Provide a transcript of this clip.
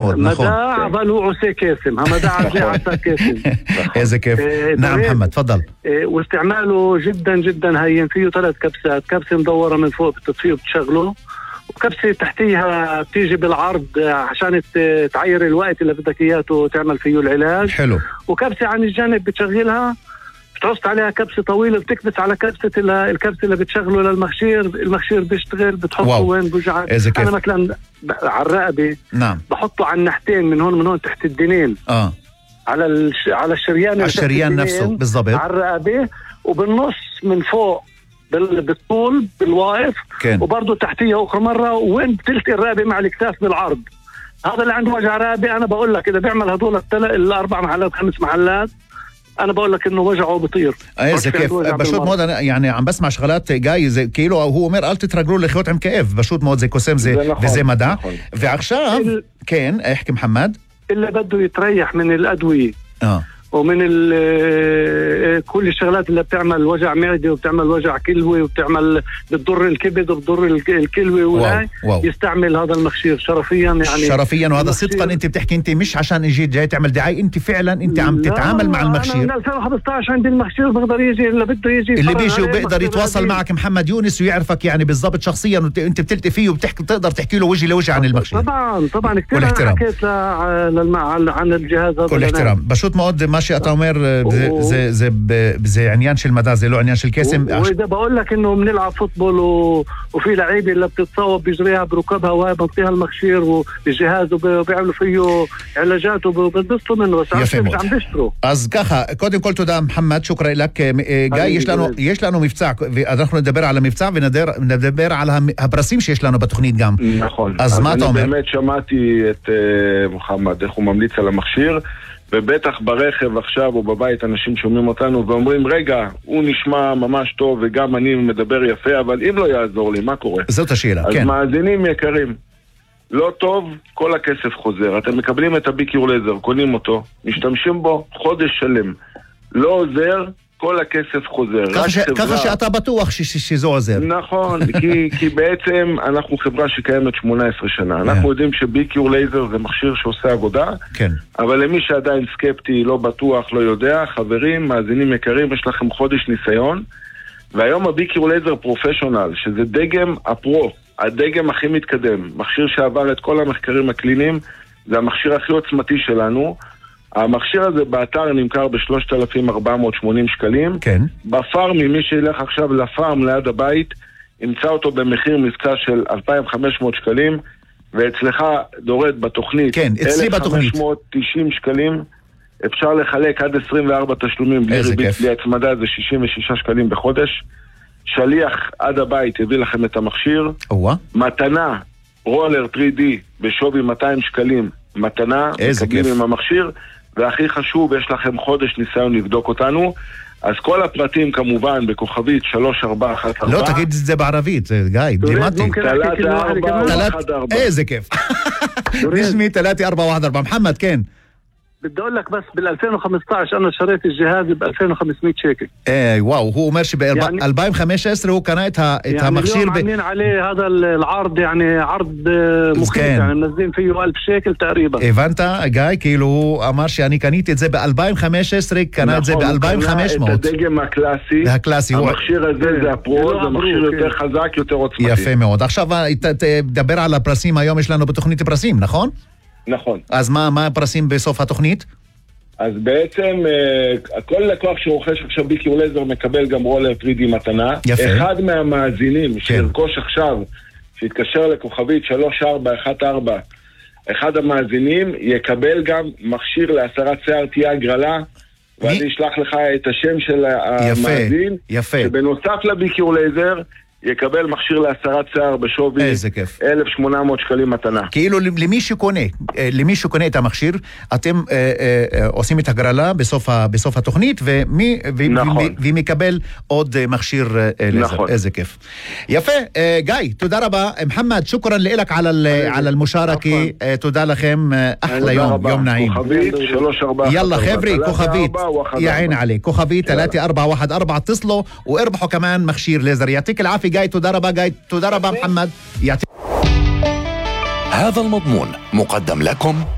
נכון. מדع אבל הוא عושה كاسم המדע הזה عשה كاسم. إذا كيف. نعم محمد تفضل. واستعماله جدا جدا هين. فيه 3 كبسات، كبسة مدورة من فوق بتطفيه وبتشغله، وكبسة تحتيها بتيجي بالعرض عشان تعير الوقت اللي بدك اياه وتعمل فيه العلاج. حلو. وكبسة عن الجانب بتشغلها، بتحط عليها كبسة طويلة بتكبس على كبسة الكبسة اللي بتشغله للمخشير، المخشير بيشتغل بتحطه وين بوجع. أنا مثلا على الرقبة نعم بحطه على الناحيتين من هون تحت الدنين على الشريان نفسه بالضبط على الرقبة، وبالنص من فوق بالطول بالواقف، وبرضه تحتيها أخرى مرة وين بتلتقي الرقبة مع الكتاف بالعرض. هذا اللي عنده وجع رقبة أنا بقول لك إذا بيعمل هدول الأربع محلات 5 محلات أنا بقول لك إنه وجعه بيطير. إذا كيف بشوت مود أنا يعني عم بسمع شغلات جاي زي كيلو أو هو مر قال تترجلوا لخيوط عم كيف بشوت مود زي كوسم زي مدى في عشان كان احكي محمد اللي بده يتريح من الأدوية ومن كل الشغلات اللي بتعمل وجع معدة وبتعمل وجع كلوي وبتعمل بتضر الكبد وبتضر الكلوي ولا يستعمل هذا المخشير شرفيا يعني شرفيا. وهذا صدقا انت بتحكي انت مش عشان اجيت جاي تعمل دعاية، انت فعلا انت عم تتعامل مع المخشير. أنا من 2015 عندي المخشير بقدر يجي اللي بده يجي اللي بيجي وبيقدر يتواصل معك محمد يونس ويعرفك يعني بالضبط شخصيا انت بتلتقي فيه وبتحكي تقدر تحكي له وجه لوجه عن المخشير. طبعا كثير حكيت عن الجهاز هذا. كل احترام. بشوت مود ماشي أتامر زي عنيان شل مدى زي لو عنيان شل كاسم. وإذا بقول لك إنه بنلعب فوتبول وفي لعيبة اللي بتتصاوب بيجريها بركبها وهي بنطيها المخشير والجهاز وبيعملوا فيه علاجات وبنبسطوا منه بس عم بيشتروا. אז ככה, קודם כל תודה מחמד, שוקרה לק. גיא, יש לנו מבצע, ואנחנו נדבר על המבצע ונדבר על הפרסים שיש לנו בתוכנית גם. נכון. אז מה אתה אומר? אני באמת שמעתי את מחמד, איך הוא ממליץ על המכשיר, ובטח ברכב עכשיו או בבית אנשים שומעים אותנו ואומרים רגע, הוא נשמע ממש טוב וגם אני מדבר יפה, אבל אם לא יעזור לי, מה קורה? זאת השאלה, אז כן. מאזינים יקרים, לא טוב, כל הכסף חוזר. אתם מקבלים את הביקיור לייזר, קונים אותו, משתמשים בו חודש שלם. לא עוזר, כל הכסף חוזר. ככה שאתה בטוח שזה עוזר. נכון, כי בעצם אנחנו חברה שקיימת 18 שנה. אנחנו יודעים שביקיור לייזר זה מכשיר שעושה עבודה, אבל למי שעדיין סקפטי, לא בטוח, לא יודע, חברים, מאזינים יקרים, יש לכם חודש ניסיון, והיום הביקיור לייזר פרופשיונל, שזה דגם הפרו, הדגם הכי מתקדם, מכשיר שעבר את כל המחקרים הקליניים, זה המכשיר הכי עוצמתי שלנו. המכשיר הזה באתר נמכר ב-3,480 שקלים. כן. בפארם, מי שילך עכשיו לפארם ליד הבית, ימצא אותו במחיר מבצע של 2,500 שקלים, ואצלך דורד בתוכנית, כן, אצלי בתוכנית 1,590 שקלים. אפשר לחלק עד 24 תשלומים בלי ריבית, בלי הצמדה, זה 66 שקלים בחודש. שליח עד הבית יביא לכם את המכשיר. מתנה, רולר 3D בשווי 200 שקלים. מתנה, מקבלים עם המכשיר, והכי חשוב, יש לכם חודש ניסיון לבדוק אותנו. אז כל הפרטים כמובן בכוכבית 3414. לא, תגיד את זה בערבית, גיא, דימתי. איזה כיף. נשמי 3414. محمد كان بدي اقول لك بس بال2015 انا شريت الجهاز ب2500 شيكل. واو. هو ماشي ب 2015 هو قناه المخشير عاملين عليه هذا العرض يعني عرض مخيف يعني منزلين فيه 1000 شيكل تقريبا. הבנת גיא, כאילו הוא אמר שאני קניתי את זה ב2015, קנה את זה ב2500. את הדגם הקלאסי. המכשיר הזה זה הפרו, זה מכשיר יותר חזק, יותר עוצמתי. יפה מאוד. עכשיו תדבר על הפרסים, היום יש לנו בתוכנית פרסים, נכון? נכון. אז מה הפרסים בסוף התוכנית? אז בעצם כל לקוח שרוכש עכשיו ביקיור לייזר מקבל גם רולר 3D מתנה. יפה. אחד מהמאזינים שירכוש עכשיו, שיתקשר לכוכבית 3414, אחד המאזינים יקבל גם מכשיר להסרת שיער, תהיה הגרלה, ואני אשלח לך את השם של המאזין. יפה. שבנוסף לביקיור לייזר יקבל מכשיר להסרת שיער בשווי 1,800 שקלים מתנה. כאילו למי שקונה את המכשיר, אתם עושים את הגרלה בסוף התוכנית, ומי מקבל עוד מכשיר לייזר. איזה כיף. יפה, גיא, תודה רבה. محمد, שוקרן لك على المشاركة. תודה לכם, אחלה יום נעים. כוכבית 3414. يلا خبري, كوخبيت يا عين عليك, كوخبيت 3414. اتصلوا واربحوا كمان مخشير ليزر. يعطيك العافية جاي. تدرب جاي, تدرب محمد. هذا المضمون مقدم لكم